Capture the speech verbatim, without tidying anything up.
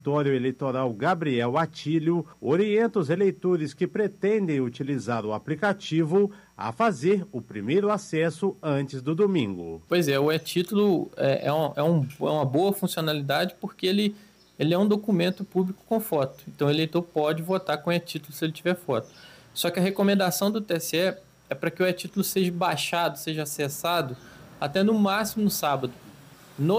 Cartório Eleitoral Gabriel Atílio orienta os eleitores que pretendem utilizar o aplicativo a fazer o primeiro acesso antes do domingo. Pois é, o e-título é, é, um, é, um, é uma boa funcionalidade porque ele, ele é um documento público com foto. Então o eleitor pode votar com e-título se ele tiver foto. Só que a recomendação do T S E é para que o e-título seja baixado, seja acessado até no máximo no sábado.